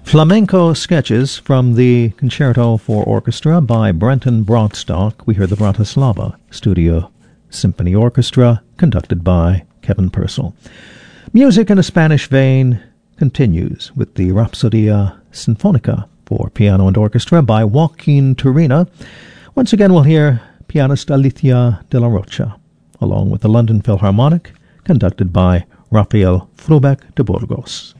Flamenco sketches from the Concerto for Orchestra by Brenton Broadstock. We heard the Bratislava Studio Symphony Orchestra, conducted by Kevin Purcell. Music in a Spanish vein continues with the Rhapsodia Sinfonica for piano and orchestra by Joaquin Turina. Once again, we'll hear pianist Alicia de la Rocha, along with the London Philharmonic, conducted by Rafael Frubeck de Burgos.